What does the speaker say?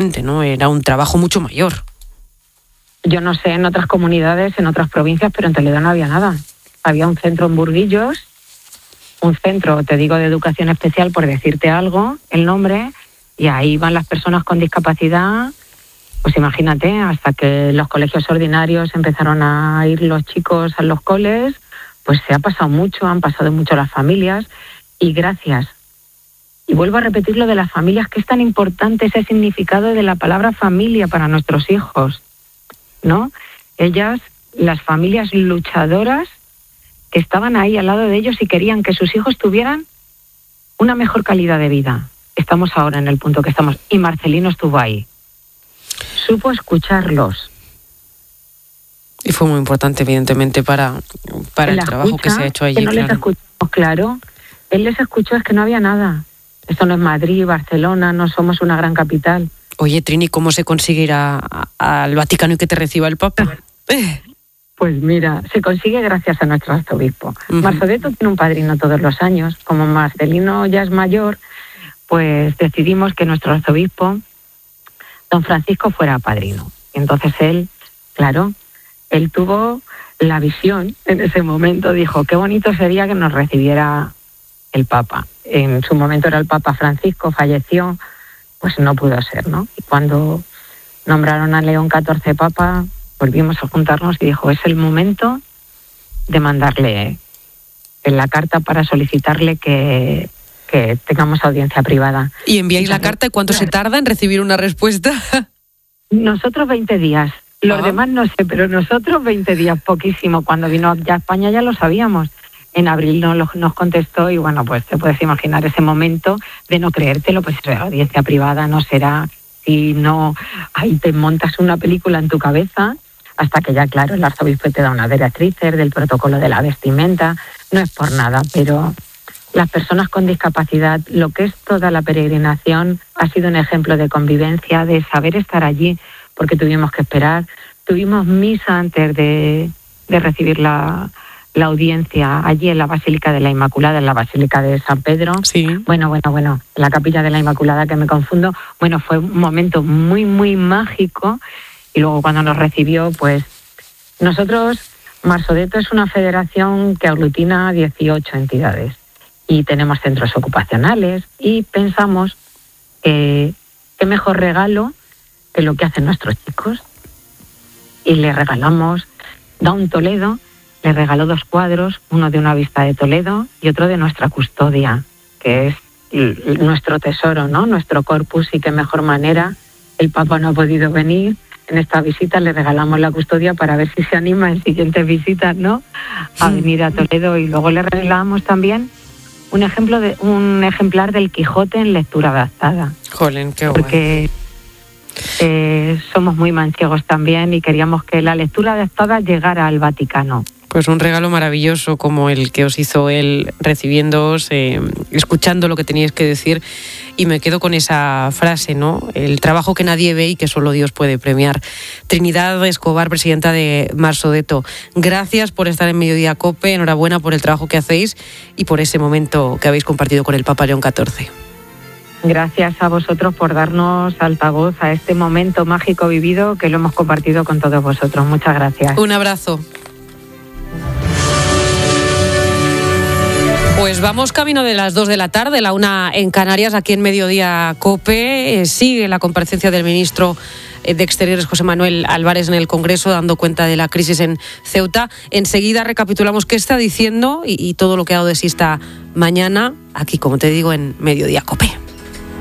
evidentemente, ¿no? Era un trabajo mucho mayor. Yo no sé en otras comunidades, en otras provincias, pero en Toledo no había nada. Había un centro en Burguillos, un centro, te digo, de educación especial, por decirte algo, el nombre, y ahí van las personas con discapacidad. Pues imagínate, hasta que los colegios ordinarios empezaron a ir los chicos a los coles, pues se ha pasado mucho, han pasado mucho las familias, y gracias. Y vuelvo a repetir lo de las familias, que es tan importante ese significado de la palabra familia para nuestros hijos, ¿no? Ellas, las familias luchadoras, que estaban ahí al lado de ellos y querían que sus hijos tuvieran una mejor calidad de vida. Estamos ahora en el punto que estamos, y Marcelino estuvo ahí. Supo escucharlos. Y fue muy importante, evidentemente, para el trabajo que se ha hecho allí. Que no les escuchamos, claro. Él les escuchó, es que no había nada. Esto no es Madrid, Barcelona, no somos una gran capital. Oye, Trini, ¿cómo se consigue ir al Vaticano y que te reciba el Papa? Pues mira, se consigue gracias a nuestro arzobispo. Marsodeto tiene un padrino todos los años. Como Marcelino ya es mayor, pues decidimos que nuestro arzobispo, don Francisco, fuera padrino. Entonces él, claro, él tuvo la visión en ese momento, dijo, qué bonito sería que nos recibiera el Papa. En su momento era el Papa Francisco, falleció, pues no pudo ser, ¿no? Y cuando nombraron a León XIV Papa, volvimos a juntarnos y dijo, es el momento de mandarle en la carta para solicitarle que tengamos audiencia privada. ¿Y enviáis la carta y cuánto se tarda en recibir una respuesta? Nosotros 20 días. Los demás no sé, pero nosotros 20 días, poquísimo. Cuando vino ya a España ya lo sabíamos. En abril nos contestó y bueno, pues te puedes imaginar ese momento de no creértelo, pues la audiencia privada no será, si no, ahí te montas una película en tu cabeza, hasta que ya, claro, el arzobispo te da una directrices del protocolo de la vestimenta, no es por nada, pero las personas con discapacidad, lo que es toda la peregrinación, ha sido un ejemplo de convivencia, de saber estar allí, porque tuvimos que esperar, tuvimos misa antes de recibir la audiencia allí en la Basílica de la Inmaculada, en la Basílica de San Pedro. Sí. Bueno, la Capilla de la Inmaculada, que me confundo. Bueno, fue un momento muy, muy mágico. Y luego cuando nos recibió, pues nosotros, Marsodeto es una federación que aglutina 18 entidades. Y tenemos centros ocupacionales y pensamos qué mejor regalo que lo que hacen nuestros chicos. Y le regalamos Down Toledo, le regaló 2 cuadros, uno de una vista de Toledo y otro de nuestra custodia, que es nuestro tesoro, ¿no? Nuestro corpus, y qué mejor manera. El Papa no ha podido venir. En esta visita le regalamos la custodia para ver si se anima en siguientes visitas, ¿no? A venir a Toledo. Y luego le regalamos también un ejemplar del Quijote en lectura adaptada. Jolín, qué porque somos muy manchegos también y queríamos que la lectura adaptada llegara al Vaticano. Pues un regalo maravilloso como el que os hizo él, recibiéndoos, escuchando lo que teníais que decir, y me quedo con esa frase, ¿no? El trabajo que nadie ve y que solo Dios puede premiar. Trinidad Escobar, presidenta de Marsodeto, gracias por estar en Mediodía COPE, enhorabuena por el trabajo que hacéis y por ese momento que habéis compartido con el Papa León XIV. Gracias a vosotros por darnos altavoz a este momento mágico vivido que lo hemos compartido con todos vosotros. Muchas gracias. Un abrazo. Pues vamos camino de las 2 de la tarde, la 1 en Canarias, aquí en Mediodía COPE. Sigue la comparecencia del ministro de Exteriores, José Manuel Álvarez, en el Congreso, dando cuenta de la crisis en Ceuta. Enseguida recapitulamos qué está diciendo y todo lo que ha dado de sí esta mañana, aquí, como te digo, en Mediodía COPE.